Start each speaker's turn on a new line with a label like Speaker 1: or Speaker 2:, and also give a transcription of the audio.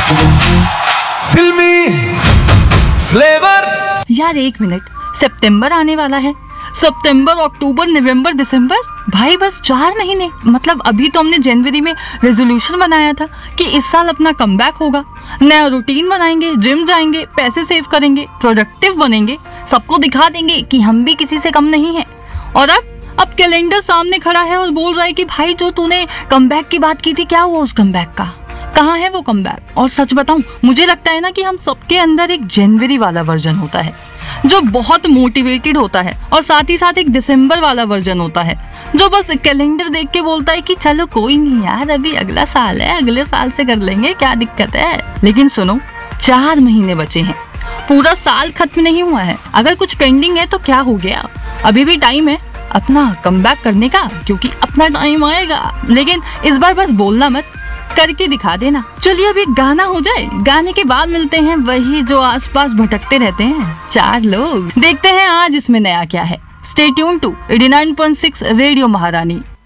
Speaker 1: फिल्मी फ्लेवर।
Speaker 2: यार एक मिनट, सितंबर आने वाला है। सितंबर, अक्टूबर, नवंबर, दिसंबर, भाई बस 4 महीने। मतलब अभी तो हमने जनवरी में रेजोल्यूशन बनाया था कि इस साल अपना कमबैक होगा, नया रूटीन बनाएंगे, जिम जाएंगे, पैसे सेव करेंगे, प्रोडक्टिव बनेंगे, सबको दिखा देंगे कि हम भी किसी से कम नहीं है। और अब कैलेंडर सामने खड़ा है और बोल रहा है कि भाई जो तूने कमबैक की बात की थी, क्या हुआ उस कमबैक का? कहाँ है वो कमबैक? और सच बताऊं, मुझे लगता है ना कि हम सबके अंदर एक जनवरी वाला वर्जन होता है जो बहुत मोटिवेटेड होता है, और साथ ही साथ एक दिसंबर वाला वर्जन होता है जो बस कैलेंडर देख के बोलता है कि चलो कोई नहीं यार, अभी अगला साल है, अगले साल से कर लेंगे, क्या दिक्कत है। लेकिन सुनो, 4 महीने बचे हैं, पूरा साल खत्म नहीं हुआ है। अगर कुछ पेंडिंग है तो क्या हो गया, अभी भी टाइम है अपना कमबैक करने का, क्योंकि अपना टाइम आएगा। लेकिन इस बार बस बोलना मत, करके दिखा देना। चलिए अभी गाना हो जाए, गाने के बाद मिलते हैं वही जो आसपास भटकते रहते हैं 4 लोग। देखते हैं आज इसमें नया क्या है। स्टे ट्यून टू 89.6 रेडियो महारानी।